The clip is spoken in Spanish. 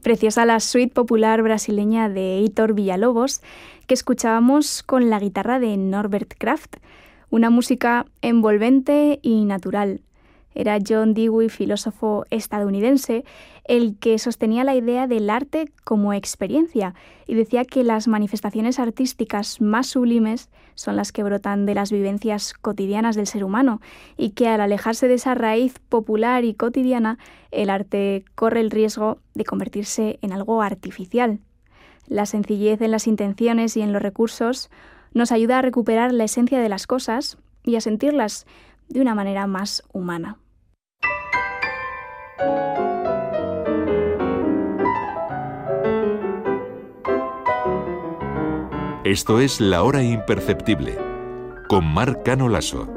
Preciosa la suite popular brasileña de Heitor Villa-Lobos, que escuchábamos con la guitarra de Norbert Kraft, una música envolvente y natural. Era John Dewey, filósofo estadounidense, el que sostenía la idea del arte como experiencia y decía que las manifestaciones artísticas más sublimes son las que brotan de las vivencias cotidianas del ser humano y que al alejarse de esa raíz popular y cotidiana, el arte corre el riesgo de convertirse en algo artificial. La sencillez en las intenciones y en los recursos nos ayuda a recuperar la esencia de las cosas y a sentirlas de una manera más humana. Esto es La Hora Imperceptible, con Marc Cano Lasso.